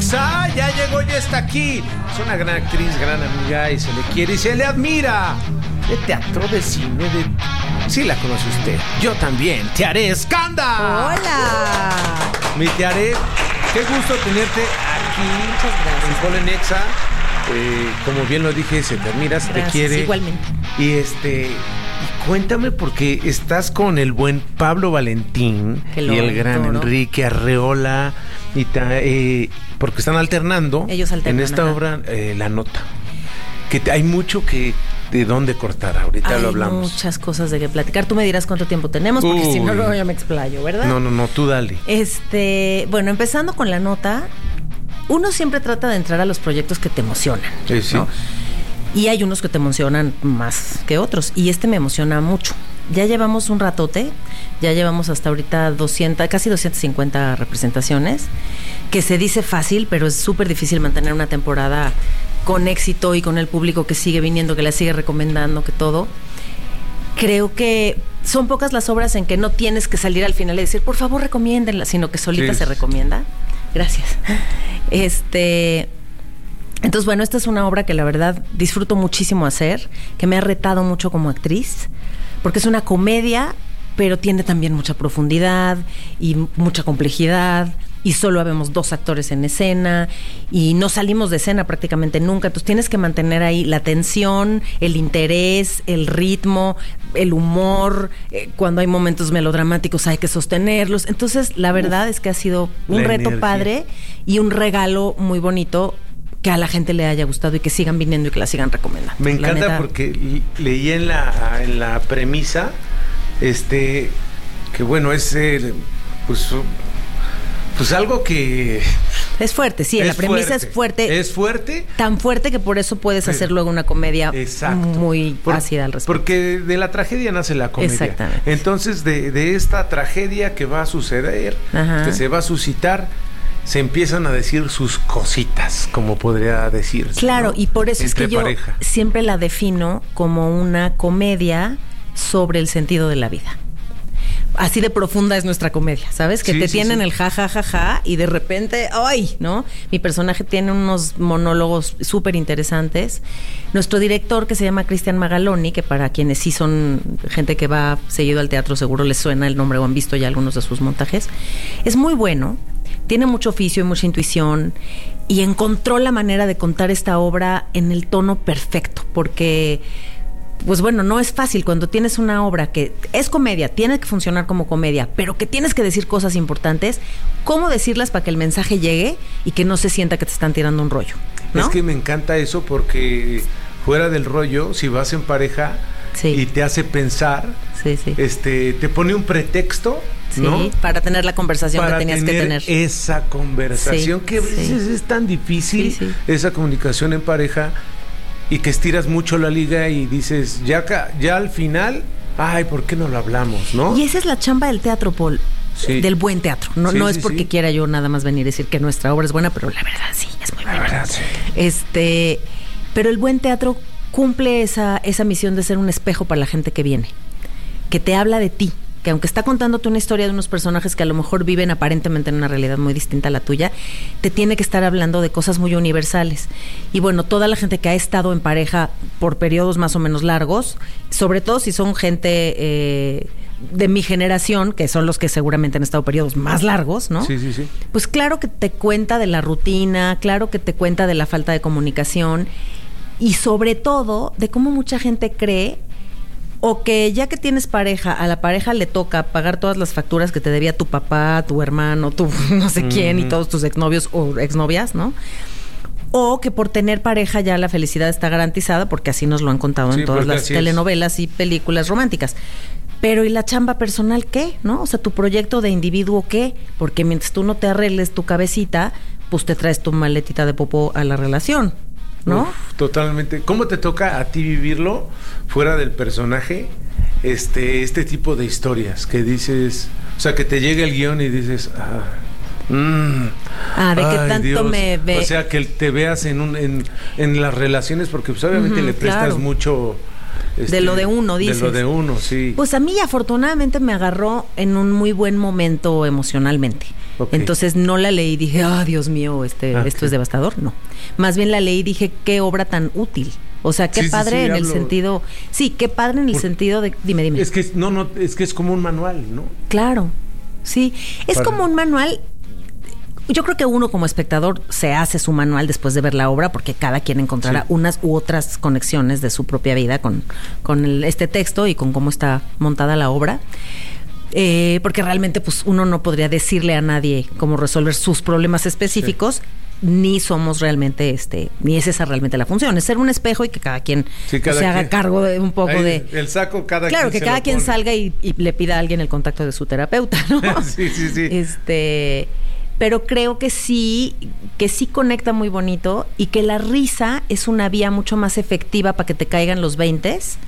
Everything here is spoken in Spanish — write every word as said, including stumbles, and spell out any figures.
Nexa ya llegó, ya está aquí. Es una gran actriz, gran amiga y se le quiere y se le admira. De teatro, de cine, de... Sí la conoce usted. Yo también. Tiare Escanda. Hola. Mi Tiare, qué gusto tenerte aquí. Muchas gracias. En Cole Nexa. Eh, como bien lo dije, se te admira, se te quiere. Igualmente. Y este... Y cuéntame, porque estás con el buen Pablo Valentín y el gran adoro. Enrique Arreola, y ta, eh, porque están alternando Ellos alternan, en esta ajá. obra eh, La Nota. Que te, hay mucho que de dónde cortar, ahorita Hay lo hablamos. muchas cosas de qué platicar. Tú me dirás cuánto tiempo tenemos, porque Uy. si no, luego ya me explayo, ¿verdad? No, no, no, tú dale. Este, bueno, empezando con La Nota, uno siempre trata de entrar a los proyectos que te emocionan. Sí, sí. ¿no? Y hay unos que te emocionan más que otros. Y este me emociona mucho. Ya llevamos un ratote, ya llevamos hasta ahorita doscientas, casi doscientas cincuenta representaciones, que se dice fácil, pero es súper difícil mantener una temporada con éxito y con el público que sigue viniendo, que la sigue recomendando, que todo. Creo que son pocas las obras en que no tienes que salir al final y decir, por favor, recomiéndenla, sino que solita Sí. se recomienda. Gracias. Este... Entonces, bueno, esta es una obra que la verdad disfruto muchísimo hacer, que me ha retado mucho como actriz, porque es una comedia, pero tiene también mucha profundidad y mucha complejidad, y solo habemos dos actores en escena, y no salimos de escena prácticamente nunca, entonces tienes que mantener ahí la tensión, el interés, el ritmo, el humor, eh, cuando hay momentos melodramáticos hay que sostenerlos, entonces la verdad Uf, es que ha sido un reto energía. padre y un regalo muy bonito, que a la gente le haya gustado y que sigan viniendo y que la sigan recomendando. Me encanta neta, porque leí en la, en la premisa este que bueno, es eh, pues, pues algo que... Es fuerte, sí, la premisa fuerte, es fuerte. Es fuerte. Tan fuerte que por eso puedes Pero, hacer luego una comedia exacto. muy por, ácida al respecto. Porque de la tragedia nace la comedia. Exactamente. Entonces, de, de esta tragedia que va a suceder, Ajá. que se va a suscitar, se empiezan a decir sus cositas, como podría decirse. Claro, ¿no? Y por eso Entre es que pareja. yo siempre la defino como una comedia sobre el sentido de la vida. Así de profunda es nuestra comedia, ¿sabes? Que sí, te sí, tienen sí. el ja, ja, ja, ja, y de repente, ¡ay! ¿No? Mi personaje tiene unos monólogos súper interesantes. Nuestro director, que se llama Cristian Magaloni, que para quienes sí son gente que va seguido al teatro, seguro les suena el nombre o han visto ya algunos de sus montajes, es muy bueno. Tiene mucho oficio y mucha intuición y encontró la manera de contar esta obra en el tono perfecto, porque, pues bueno, no es fácil cuando tienes una obra que es comedia, tiene que funcionar como comedia, pero que tienes que decir cosas importantes, cómo decirlas para que el mensaje llegue y que no se sienta que te están tirando un rollo, ¿no? Es que me encanta eso porque fuera del rollo, si vas en pareja sí. y te hace pensar, sí, sí. este, te pone un pretexto, Sí, ¿no? Para tener la conversación para que tenías tener que tener. Esa conversación sí, que a veces sí. es tan difícil, sí, sí. esa comunicación en pareja, y que estiras mucho la liga y dices, ya, ya al final, ay, ¿por qué no lo hablamos, no? Y esa es la chamba del teatro, Paul. Sí. Del buen teatro. No, sí, no es sí, porque sí. quiera yo nada más venir a decir que nuestra obra es buena, pero la verdad sí, es muy la buena. Verdad, sí. Este, pero el buen teatro cumple esa, esa misión de ser un espejo para la gente que viene, que te habla de ti, que aunque está contándote una historia de unos personajes que a lo mejor viven aparentemente en una realidad muy distinta a la tuya, te tiene que estar hablando de cosas muy universales. Y bueno, toda la gente que ha estado en pareja por periodos más o menos largos, sobre todo si son gente eh, de mi generación, que son los que seguramente han estado periodos más largos, ¿no? Sí, sí, sí. Pues claro que te cuenta de la rutina, claro que te cuenta de la falta de comunicación y sobre todo de cómo mucha gente cree o que ya que tienes pareja, a la pareja le toca pagar todas las facturas que te debía tu papá, tu hermano, tu no sé quién mm-hmm. y todos tus exnovios o exnovias, ¿no? O que por tener pareja ya la felicidad está garantizada, porque así nos lo han contado sí, en todas las telenovelas es. y películas románticas. Pero ¿y la chamba personal qué? ¿No? O sea, tu proyecto de individuo qué? Porque mientras tú no te arregles tu cabecita, pues te traes tu maletita de popó a la relación, ¿no? Uf, totalmente. ¿Cómo te toca a ti vivirlo fuera del personaje? Este, este tipo de historias que dices, o sea, que te llega el guión y dices, ah, mm, ah de ay, qué tanto Dios. me ve. O sea, que te veas en un, en, en las relaciones, porque pues obviamente uh-huh, le prestas claro. mucho. Este, de lo de uno, dices. De lo de uno, sí. Pues a mí afortunadamente me agarró en un muy buen momento emocionalmente. Okay. Entonces no la leí y dije, ah, oh, Dios mío, este, ah, esto sí. es devastador. No. Más bien la leí y dije, qué obra tan útil. O sea, qué sí, padre sí, sí, en hablo... el sentido... Sí, qué padre en el Por... sentido de... Dime, dime. Es que es, no, no, es que es como un manual, ¿no? Claro, sí. Es Para... como un manual... Yo creo que uno como espectador se hace su manual después de ver la obra, porque cada quien encontrará sí. unas u otras conexiones de su propia vida con, con el, este texto y con cómo está montada la obra. Eh, porque realmente pues uno no podría decirle a nadie cómo resolver sus problemas específicos, sí. ni somos realmente, este, ni es esa realmente la función, es ser un espejo y que cada quien sí, cada pues, se haga quien, cargo de un poco ahí, de... El saco cada Claro, quien que cada quien pone. salga y, y le pida a alguien el contacto de su terapeuta, ¿no? sí, sí, sí. Este... Pero creo que sí, que sí conecta muy bonito y que la risa es una vía mucho más efectiva para que te caigan los veintes